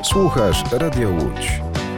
Słuchasz Radio Łódź.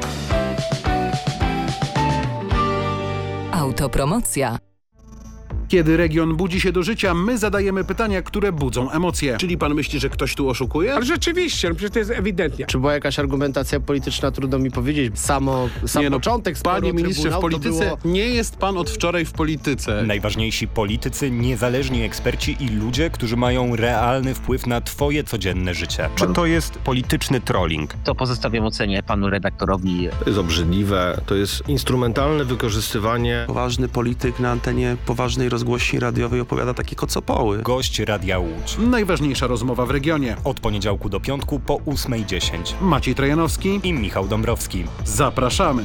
Autopromocja. Kiedy region budzi się do życia, my zadajemy pytania, które budzą emocje. Czyli pan myśli, że ktoś tu oszukuje? Ale rzeczywiście, przecież to jest ewidentnie. Czy była jakaś argumentacja polityczna, trudno mi powiedzieć. Sam początek sporu, Panie ministrze, w polityce to było... nie jest pan od wczoraj w polityce. Najważniejsi politycy, niezależni eksperci i ludzie, którzy mają realny wpływ na twoje codzienne życie. Czy to jest polityczny trolling? To pozostawiam ocenie panu redaktorowi. To jest obrzydliwe, to jest instrumentalne wykorzystywanie. Poważny polityk na antenie poważnej rozgłośni radiowej opowiada takie kocopoły. Gość Radia Łódź. Najważniejsza rozmowa w regionie. Od poniedziałku do piątku po 8:10. Maciej Trojanowski I Michał Dąbrowski. Zapraszamy.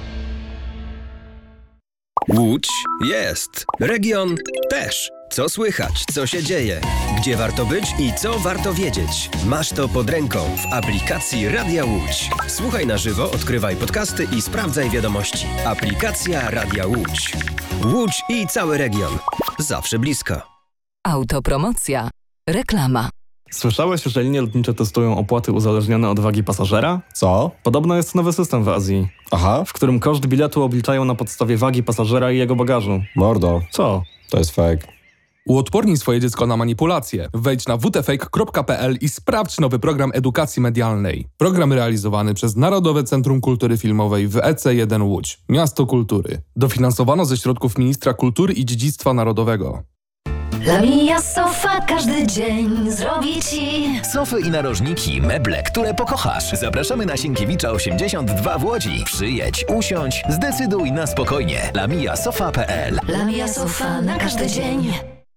Łódź jest. Region też. Co słychać, co się dzieje, gdzie warto być i co warto wiedzieć. Masz to pod ręką w aplikacji Radia Łódź. Słuchaj na żywo, odkrywaj podcasty i sprawdzaj wiadomości. Aplikacja Radia Łódź. Łódź i cały region. Zawsze blisko. Autopromocja. Reklama. Słyszałeś, że linie lotnicze testują opłaty uzależnione od wagi pasażera? Co? Podobno jest nowy system w Azji. Aha. W którym koszt biletu obliczają na podstawie wagi pasażera i jego bagażu. Mordo. Co? To jest fake. Uodpornij swoje dziecko na manipulacje. Wejdź na wtfake.pl i sprawdź nowy program edukacji medialnej. Program realizowany przez Narodowe Centrum Kultury Filmowej w EC1 Łódź. Miasto Kultury. Dofinansowano ze środków Ministra Kultury i Dziedzictwa Narodowego. Lamia Sofa każdy dzień zrobi ci sofy i narożniki, meble, które pokochasz. Zapraszamy na Sienkiewicza 82 w Łodzi. Przyjedź, usiądź, zdecyduj na spokojnie. LamiaSofa.pl. Lamia Sofa na każdy dzień.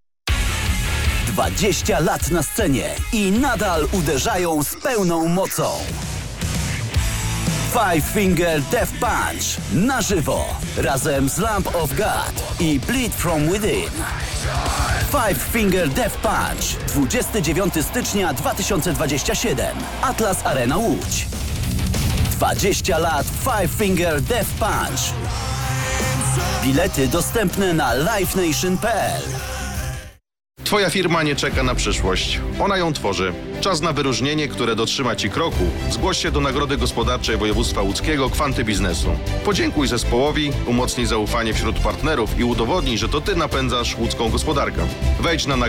20 lat na scenie i nadal uderzają z pełną mocą. Five Finger Death Punch na żywo razem z Lamb of God i Bleed From Within. Five Finger Death Punch 29 stycznia 2027 Atlas Arena Łódź. 20 lat Five Finger Death Punch. Bilety dostępne na livenation.pl. Twoja firma nie czeka na przyszłość. Ona ją tworzy. Czas na wyróżnienie, które dotrzyma Ci kroku. Zgłoś się do Nagrody Gospodarczej Województwa Łódzkiego Kwanty Biznesu. Podziękuj zespołowi, umocnij zaufanie wśród partnerów i udowodnij, że to Ty napędzasz łódzką gospodarkę. Wejdź na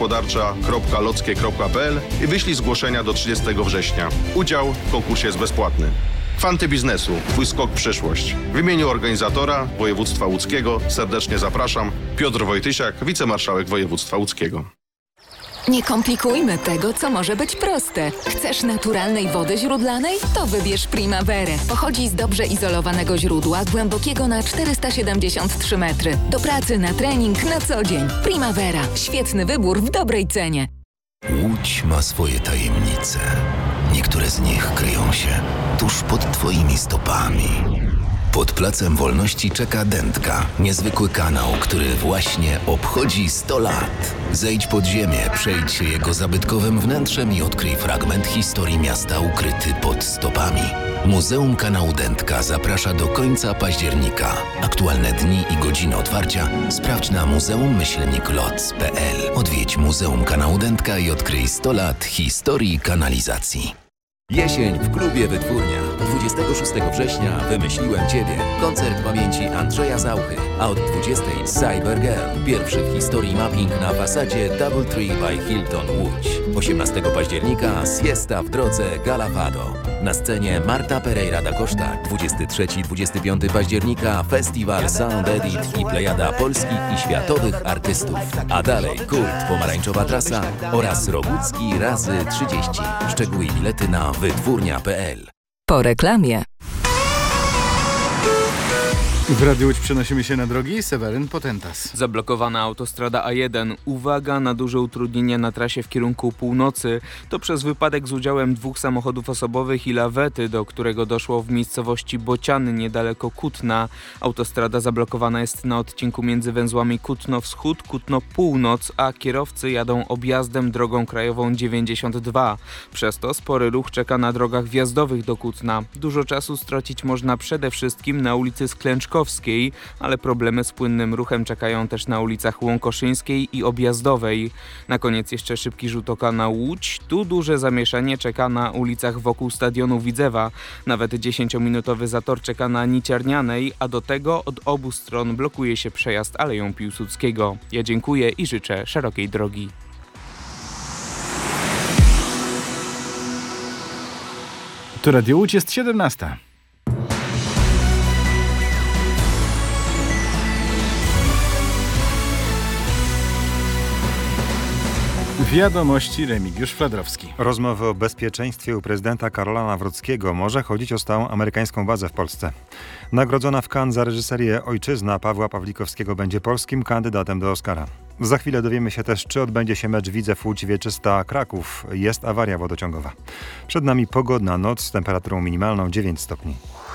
nagrodagospodarcza.lockie.pl i wyślij zgłoszenia do 30 września. Udział w konkursie jest bezpłatny. Kwanty Biznesu. Twój skok w przyszłość. W imieniu organizatora Województwa Łódzkiego serdecznie zapraszam. Piotr Wojtysiak, wicemarszałek Województwa Łódzkiego. Nie komplikujmy tego, co może być proste. Chcesz naturalnej wody źródlanej? To wybierz Primaverę. Pochodzi z dobrze izolowanego źródła, głębokiego na 473 metry. Do pracy, na trening, na co dzień. Primavera. Świetny wybór w dobrej cenie. Łódź ma swoje tajemnice. Niektóre z nich kryją się tuż pod Twoimi stopami. Pod Placem Wolności czeka Dętka, niezwykły kanał, który właśnie obchodzi 100 lat. Zejdź pod ziemię, przejdź się jego zabytkowym wnętrzem i odkryj fragment historii miasta ukryty pod stopami. Muzeum Kanału Dętka zaprasza do końca października. Aktualne dni i godziny otwarcia sprawdź na muzeum-loc.pl. Odwiedź Muzeum Kanału Dętka i odkryj 100 lat historii kanalizacji. Jesień w klubie Wytwórnia. 26 września Wymyśliłem Ciebie. Koncert pamięci Andrzeja Zauchy. A od 20 Cybergirl. Pierwszy w historii mapping na fasadzie Doubletree by Hilton Łódź. 18 października Siesta w drodze Galafado. Na scenie Marta Pereira da Costa. 23-25 października Festiwal Sound Edit i plejada polskich i światowych artystów. A dalej Kult, Pomarańczowa Trasa oraz Rogucki razy 30. Szczegóły i bilety na wytwórnia.pl. Po reklamie. W Radiu Łódź przenosimy się na drogi. Seweryn Potentas. Zablokowana autostrada A1. Uwaga na duże utrudnienia na trasie w kierunku północy. To przez wypadek z udziałem 2 samochodów osobowych i lawety, do którego doszło w miejscowości Bociany niedaleko Kutna. Autostrada zablokowana jest na odcinku między węzłami Kutno Wschód, Kutno Północ, a kierowcy jadą objazdem drogą krajową 92. Przez to spory ruch czeka na drogach wjazdowych do Kutna. Dużo czasu stracić można przede wszystkim na ulicy Sklęczkowej Krakowskiej, ale problemy z płynnym ruchem czekają też na ulicach Łąkoszyńskiej i Objazdowej. Na koniec jeszcze szybki rzut oka na Łódź. Tu duże zamieszanie czeka na ulicach wokół stadionu Widzewa. Nawet 10-minutowy zator czeka na Niciarnianej, a do tego od obu stron blokuje się przejazd Aleją Piłsudskiego. Ja dziękuję i życzę szerokiej drogi. Tu Radio Łódź, jest 17. Wiadomości Remigiusz Fladrowski. Rozmowy o bezpieczeństwie u prezydenta Karola Nawrockiego. Może chodzić o stałą amerykańską bazę w Polsce. Nagrodzona w Cannes za reżyserię Ojczyzna Pawła Pawlikowskiego będzie polskim kandydatem do Oscara. Za chwilę dowiemy się też, czy odbędzie się mecz Widzew Łódź Wieczysta Kraków. Jest awaria wodociągowa. Przed nami pogodna noc z temperaturą minimalną 9 stopni.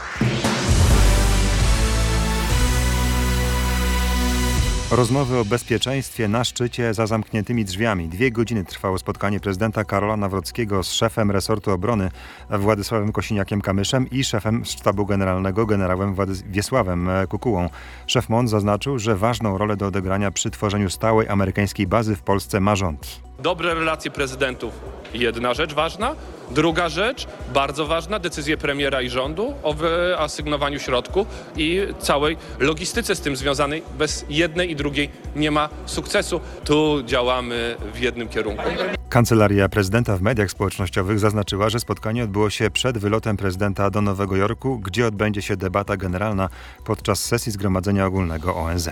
Rozmowy o bezpieczeństwie na szczycie za zamkniętymi drzwiami. 2 godziny trwało spotkanie prezydenta Karola Nawrockiego z szefem resortu obrony Władysławem Kosiniakiem-Kamyszem i szefem sztabu generalnego generałem Wiesławem Kukułą. Szef MON zaznaczył, że ważną rolę do odegrania przy tworzeniu stałej amerykańskiej bazy w Polsce ma rząd. Dobre relacje prezydentów. Jedna rzecz ważna. Druga rzecz, bardzo ważna, decyzje premiera i rządu o wyasygnowaniu środków i całej logistyce z tym związanej. Bez jednej i drugiej nie ma sukcesu. Tu działamy w jednym kierunku. Kancelaria prezydenta w mediach społecznościowych zaznaczyła, że spotkanie odbyło się przed wylotem prezydenta do Nowego Jorku, gdzie odbędzie się debata generalna podczas sesji Zgromadzenia Ogólnego ONZ.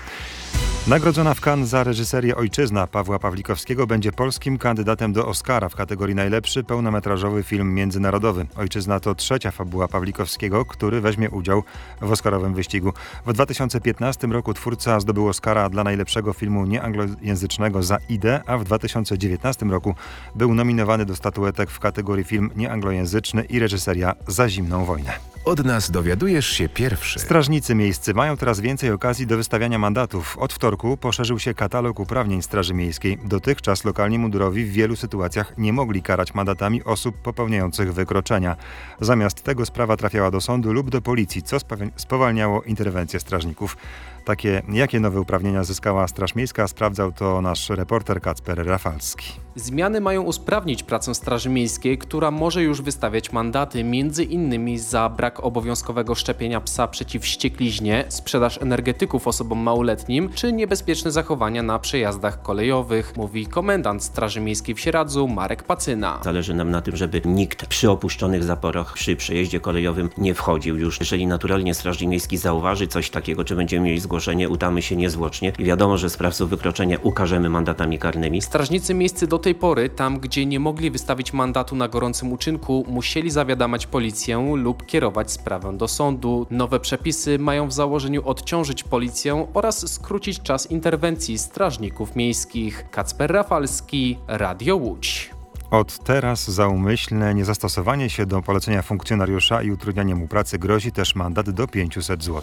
Nagrodzona w Cannes za reżyserię Ojczyzna Pawła Pawlikowskiego będzie polskim kandydatem do Oscara w kategorii najlepszy pełnometrażowy film międzynarodowy. Ojczyzna to 3. fabuła Pawlikowskiego, który weźmie udział w oscarowym wyścigu. W 2015 roku twórca zdobył Oscara dla najlepszego filmu nieanglojęzycznego za Idę, a w 2019 roku był nominowany do statuetek w kategorii film nieanglojęzyczny i reżyseria za Zimną wojnę. Od nas dowiadujesz się pierwszy. Strażnicy miejscy mają teraz więcej okazji do wystawiania mandatów. Od wtorku poszerzył się katalog uprawnień Straży Miejskiej. Dotychczas lokalni mundurowi w wielu sytuacjach nie mogli karać mandatami osób popełniających wykroczenia. Zamiast tego sprawa trafiała do sądu lub do policji, co spowalniało interwencję strażników. Jakie nowe uprawnienia zyskała Straż Miejska, sprawdzał to nasz reporter Kacper Rafalski. Zmiany mają usprawnić pracę Straży Miejskiej, która może już wystawiać mandaty m.in. za brak obowiązkowego szczepienia psa przeciw wściekliźnie, sprzedaż energetyków osobom małoletnim czy niebezpieczne zachowania na przejazdach kolejowych, mówi komendant Straży Miejskiej w Sieradzu Marek Pacyna. Zależy nam na tym, żeby nikt przy opuszczonych zaporach, przy przejeździe kolejowym nie wchodził już. Jeżeli naturalnie Straż Miejski zauważy coś takiego, czy będziemy mieli zgłoszenie, udamy się niezwłocznie i wiadomo, że sprawców wykroczenia ukażemy mandatami karnymi. Strażnicy miejscy do tej pory, tam gdzie nie mogli wystawić mandatu na gorącym uczynku, musieli zawiadamiać policję lub kierować sprawę do sądu. Nowe przepisy mają w założeniu odciążyć policję oraz skrócić czas interwencji strażników miejskich. Kacper Rafalski, Radio Łódź. Od teraz za umyślne niezastosowanie się do polecenia funkcjonariusza i utrudnianie mu pracy grozi też mandat do 500 zł.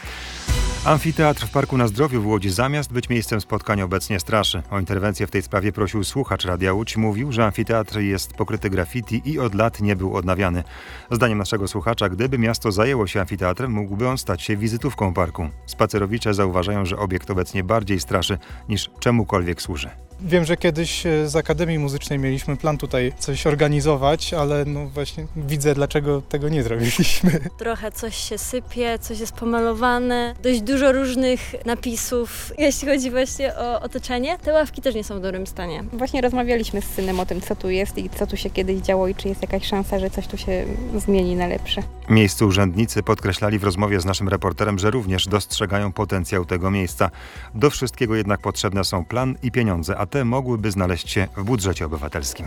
Amfiteatr w Parku na Zdrowiu w Łodzi zamiast być miejscem spotkań obecnie straszy. O interwencję w tej sprawie prosił słuchacz Radia Łódź. Mówił, że amfiteatr jest pokryty graffiti i od lat nie był odnawiany. Zdaniem naszego słuchacza, gdyby miasto zajęło się amfiteatrem, mógłby on stać się wizytówką parku. Spacerowicze zauważają, że obiekt obecnie bardziej straszy niż czemukolwiek służy. Wiem, że kiedyś z Akademii Muzycznej mieliśmy plan tutaj coś organizować, ale no właśnie widzę, dlaczego tego nie zrobiliśmy. Trochę coś się sypie, coś jest pomalowane, dość dużo różnych napisów, jeśli chodzi właśnie o otoczenie. Te ławki też nie są w dobrym stanie. Właśnie rozmawialiśmy z synem o tym, co tu jest i co tu się kiedyś działo i czy jest jakaś szansa, że coś tu się zmieni na lepsze. Miejscy urzędnicy podkreślali w rozmowie z naszym reporterem, że również dostrzegają potencjał tego miejsca. Do wszystkiego jednak potrzebne są plan i pieniądze, a te mogłyby znaleźć się w budżecie obywatelskim.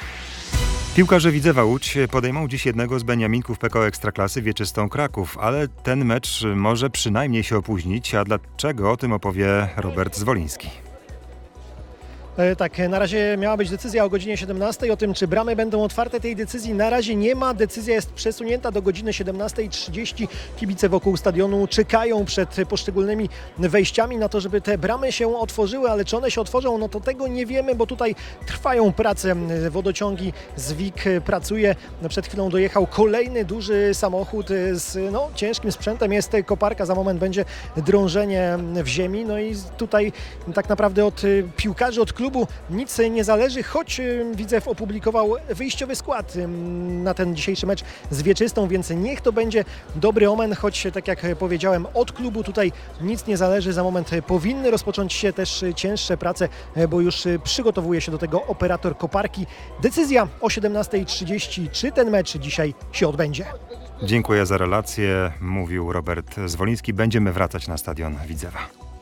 Piłkarze Widzewa Łódź podejmą dziś jednego z beniaminków PKO Ekstraklasy Wieczystą Kraków, ale ten mecz może przynajmniej się opóźnić, a dlaczego o tym opowie Robert Zwoliński. Tak, na razie miała być decyzja o godzinie 17. O tym, czy bramy będą otwarte, tej decyzji na razie nie ma. Decyzja jest przesunięta do godziny 17:30. Kibice wokół stadionu czekają przed poszczególnymi wejściami na to, żeby te bramy się otworzyły, ale czy one się otworzą, no to tego nie wiemy, bo tutaj trwają prace. Wodociągi Zwik pracuje. Przed chwilą dojechał kolejny duży samochód z ciężkim sprzętem. Jest koparka, za moment będzie drążenie w ziemi. No i tutaj tak naprawdę od piłkarzy, od klubu nic nie zależy, choć Widzew opublikował wyjściowy skład na ten dzisiejszy mecz z Wieczystą, więc niech to będzie dobry omen, choć tak jak powiedziałem, od klubu tutaj nic nie zależy. Za moment powinny rozpocząć się też cięższe prace, bo już przygotowuje się do tego operator koparki. Decyzja o 17:30, czy ten mecz dzisiaj się odbędzie. Dziękuję za relację, mówił Robert Zwoliński. Będziemy wracać na stadion Widzewa.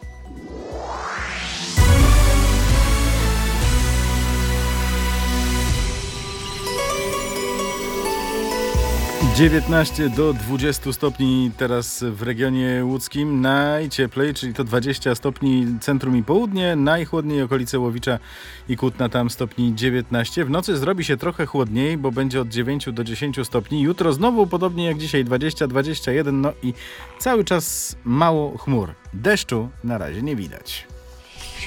(19 do 20 stopni teraz w regionie łódzkim, najcieplej, czyli to 20 stopni centrum i południe, najchłodniej okolice Łowicza i Kutna, tam stopni 19. W nocy zrobi się trochę chłodniej, bo będzie od 9 do 10 stopni. Jutro znowu podobnie jak dzisiaj 20-21, no i cały czas mało chmur. Deszczu na razie nie widać.